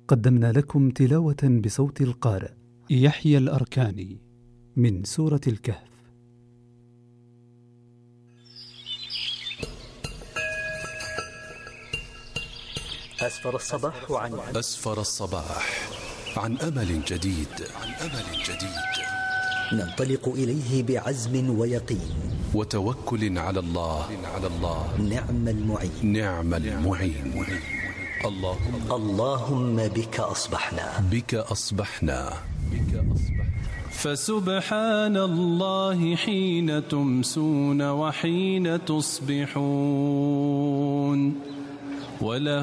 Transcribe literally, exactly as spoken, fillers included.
قدمنا لكم تلاوة بصوت القارئ يحيى الأركاني من سورة الكهف. أسفر الصباح عن أسفر الصباح عن أمل جديد عن أمل جديد ننطلق إليه بعزم ويقين وتوكل على الله على الله نعم المعين نعم المعين. اللهم اللهم بك أصبحنا بك أصبحنا بك أصبحنا فسبحان الله حين تمسون وحين تصبحون ولا